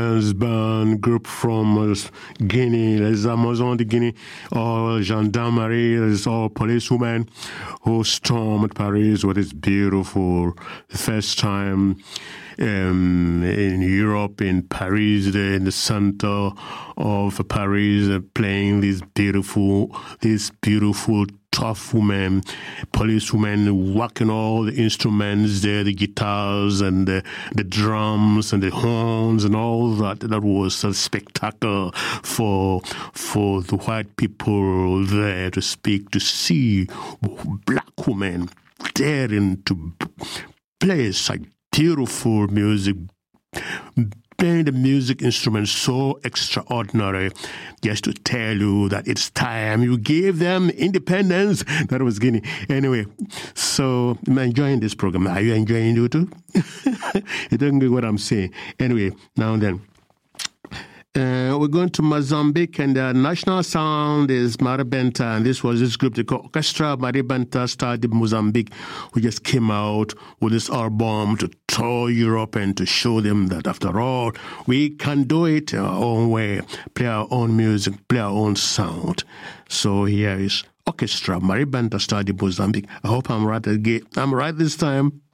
band group from Guinea. There's Amazon de Guinea, all gendarmerie, there's all policewomen who stormed Paris with its beautiful, the first time in Europe, in Paris, in the center of Paris, playing these beautiful tough women, policewomen, working all the instruments there, the guitars and the drums and the horns and all that. That was a spectacle for the white people there to speak, to see black women daring to play such beautiful music, playing the music instrument so extraordinary, just to tell you that it's time you gave them independence. That was Guinea. Anyway, so I'm enjoying this program. Are you enjoying it too? You don't get what I'm saying. Anyway, now and then. We're going to Mozambique, and the national sound is Maribenta, and this was this group, the Orchestra Maribenta started Mozambique, who just came out with this album to tour Europe and to show them that after all, we can do it our own way, play our own music, play our own sound. So here is Orchestra Maribenta started Mozambique. I hope I'm right again. I'm right this time.